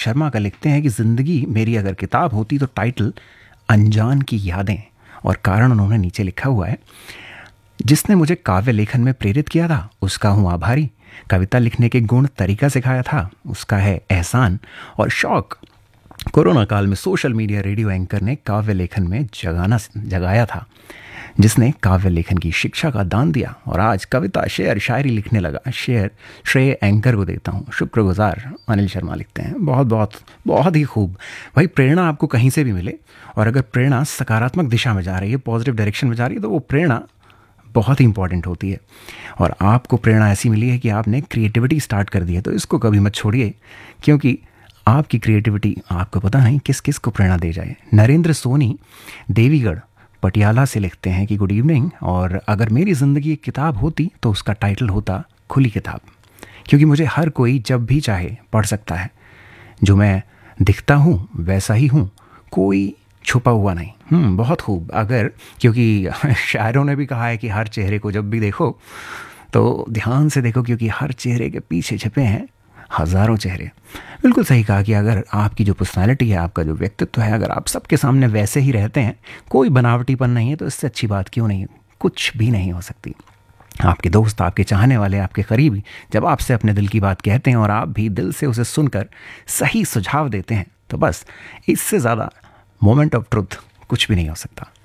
शर्मा का लिखते हैं कि ज़िंदगी मेरी अगर किताब होती तो टाइटल अनजान की यादें, और कारण उन्होंने नीचे लिखा हुआ है, जिसने मुझे काव्य लेखन में प्रेरित किया था उसका हूँ आभारी, कविता लिखने के गुण तरीका सिखाया था उसका है एहसान, और शौक कोरोना काल में सोशल मीडिया रेडियो एंकर ने काव्य लेखन में जगाया था, जिसने काव्य लेखन की शिक्षा का दान दिया और आज कविता शेर शायरी लिखने लगा। शेर श्रेय एंकर को देता हूँ, शुक्रगुजार। अनिल शर्मा लिखते हैं बहुत बहुत बहुत ही खूब। भाई प्रेरणा आपको कहीं से भी मिले, और अगर प्रेरणा सकारात्मक दिशा में जा रही है, पॉजिटिव डायरेक्शन में जा रही है, तो वो प्रेरणा बहुत ही इंपॉर्टेंट होती है। और आपको प्रेरणा ऐसी मिली है कि आपने क्रिएटिविटी स्टार्ट कर दी है, तो इसको कभी मत छोड़िए, क्योंकि आपकी क्रिएटिविटी आपको पता नहीं किस किस को प्रेरणा दे जाए। नरेंद्र सोनी देवीगढ़ पटियाला से लिखते हैं कि गुड इवनिंग, और अगर मेरी ज़िंदगी एक किताब होती तो उसका टाइटल होता खुली किताब, क्योंकि मुझे हर कोई जब भी चाहे पढ़ सकता है। जो मैं दिखता हूँ वैसा ही हूँ, कोई छुपा हुआ नहीं। बहुत खूब। अगर क्योंकि शायरों ने भी कहा है कि हर चेहरे को जब भी देखो तो ध्यान से देखो, क्योंकि हर चेहरे के पीछे छिपे हैं हज़ारों चेहरे। बिल्कुल सही कहा कि अगर आपकी जो पर्सनालिटी है, आपका जो व्यक्तित्व है, अगर आप सबके सामने वैसे ही रहते हैं, कोई बनावटीपन नहीं है, तो इससे अच्छी बात क्यों नहीं, कुछ भी नहीं हो सकती। आपके दोस्त, आपके चाहने वाले, आपके करीबी जब आपसे अपने दिल की बात कहते हैं और आप भी दिल से उसे सुनकर सही सुझाव देते हैं, तो बस इससे ज़्यादा मोमेंट ऑफ ट्रुथ कुछ भी नहीं हो सकता।